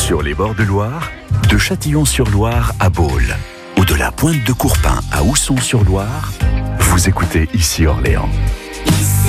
Sur les bords de Loire, de Châtillon-sur-Loire à Baule, ou de la Pointe de Courpin à Ousson-sur-Loire, vous écoutez ici Orléans.